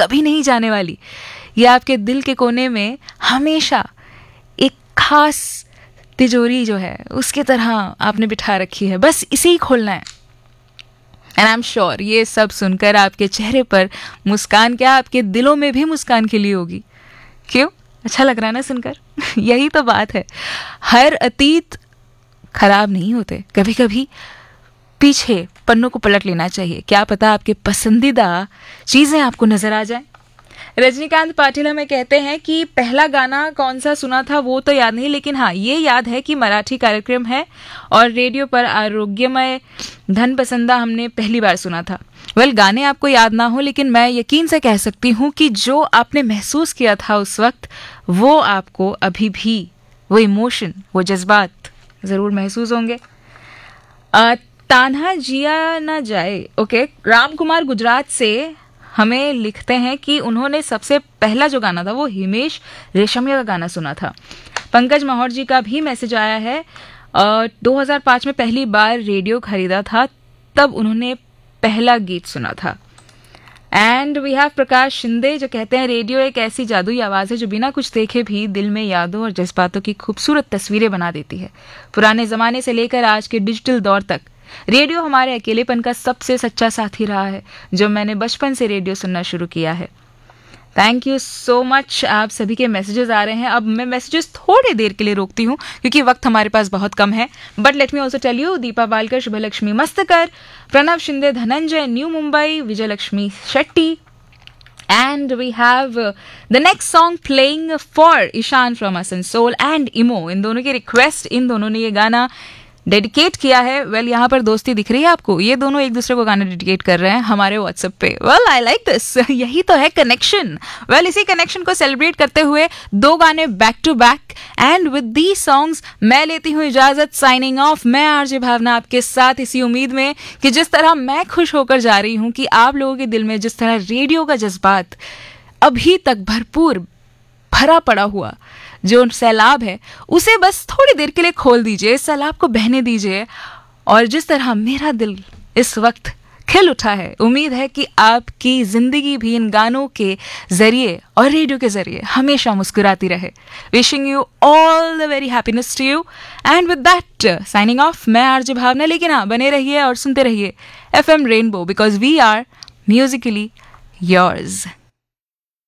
कभी नहीं जाने वाली। ये आपके दिल के कोने में हमेशा एक खास तिजोरी जो है उसकी तरह आपने बिठा रखी है, बस इसे ही खोलना है। एंड आई एम श्योर ये सब सुनकर आपके चेहरे पर मुस्कान क्या, आपके दिलों में भी मुस्कान खिली होगी। क्यों? अच्छा लग रहा है ना सुनकर? यही तो बात है, हर अतीत खराब नहीं होते, कभी कभी पीछे पन्नों को पलट लेना चाहिए, क्या पता आपके पसंदीदा चीजें आपको नजर आ जाएं। रजनीकांत पाटिल हमें कहते हैं कि पहला गाना कौन सा सुना था वो तो याद नहीं, लेकिन हाँ ये याद है कि मराठी कार्यक्रम है और रेडियो पर आरोग्यमय धन पसंदा हमने पहली बार सुना था। वेल, गाने आपको याद ना हो, लेकिन मैं यकीन से कह सकती हूँ कि जो आपने महसूस किया था उस वक्त, वो आपको अभी भी वो इमोशन, वो जज्बात जरूर महसूस होंगे। तान्हा जिया ना जाए, ओके, राम कुमार गुजरात से हमें लिखते हैं कि उन्होंने सबसे पहला जो गाना था वो हिमेश रेशमिया का गाना सुना था। पंकज माहौर जी का भी मैसेज आया है, 2005 में पहली बार रेडियो खरीदा था, तब उन्होंने पहला गीत सुना था। एंड वी हैव प्रकाश शिंदे जो कहते हैं रेडियो एक ऐसी जादुई आवाज़ है जो बिना कुछ देखे भी दिल में यादों और जज्बातों की खूबसूरत तस्वीरें बना देती है। पुराने ज़माने से लेकर आज के डिजिटल दौर तक रेडियो हमारे अकेलेपन का सबसे सच्चा साथी रहा है, जो मैंने बचपन से रेडियो सुनना शुरू किया है। Thank you so much. आप सभी के मैसेजेस आ रहे हैं। अब मैं मैसेजेस थोड़ी देर के लिए रोकती हूँ क्योंकि वक्त हमारे पास बहुत कम है, but let me also tell you, Deepa Walkar, Shubhalakshmi मस्तकर, Pranav Shinde, Dhananjay, new Mumbai, Vijayalakshmi Shetty, and we have the next song playing for Ishan from Asansol and इमो, इन दोनों की रिक्वेस्ट, इन दोनों ने ये गाना डेडिकेट किया है। वेल, यहाँ पर दोस्ती दिख रही है आपको, ये दोनों एक दूसरे को गाना डेडिकेट कर रहे हैं हमारे व्हाट्सएप पे। वेल, आई लाइक दिस, यही तो है कनेक्शन। वेल, इसी कनेक्शन को सेलिब्रेट करते हुए दो गाने back to back, and with the songs मैं लेती हूँ इजाजत, साइनिंग ऑफ। मैं आरजे भावना आपके साथ, इसी उम्मीद में कि जिस तरह मैं खुश होकर जा रही हूँ कि आप लोगों के दिल में जिस तरह रेडियो का जज्बात अभी तक भरपूर भरा पड़ा हुआ जो सैलाब है, उसे बस थोड़ी देर के लिए खोल दीजिए, इस सैलाब को बहने दीजिए। और जिस तरह मेरा दिल इस वक्त खिल उठा है, उम्मीद है कि आपकी जिंदगी भी इन गानों के जरिए और रेडियो के जरिए हमेशा मुस्कुराती रहे। Wishing you all the very happiness to you, and with that signing off, मैं आरजे भावना। लेकिन हाँ, बने रहिए और सुनते रहिए FM rainbow, because we are Musically yours.